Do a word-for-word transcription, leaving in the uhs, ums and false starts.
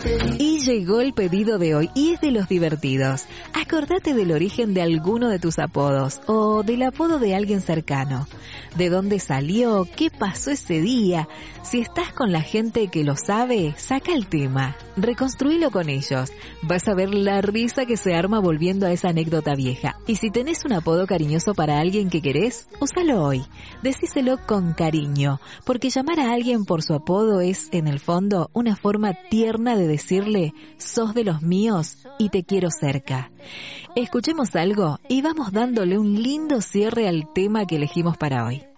Y llegó el pedido de hoy, y es de los divertidos. Acordate del origen de alguno de tus apodos, o del apodo de alguien cercano. ¿De dónde salió? ¿Qué pasó ese día? Si estás con la gente que lo sabe, saca el tema. Reconstruílo con ellos. Vas a ver la risa que se arma volviendo a esa anécdota vieja. Y si tenés un apodo cariñoso para alguien que querés, úsalo hoy. Decíselo con cariño, porque llamar a alguien por su apodo es, en el fondo, una forma tierna de decirle: sos de los míos y te quiero cerca. Escuchemos algo y vamos dándole un lindo cierre al tema que elegimos para hoy.